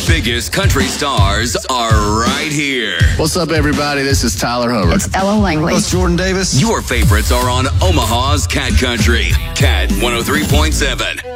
biggest country stars are right here. What's up, everybody? This is Tyler Hobart. It's Ella Langley. It's Jordan Davis. Your favorites are on Omaha's Cat Country. Cat 103.7.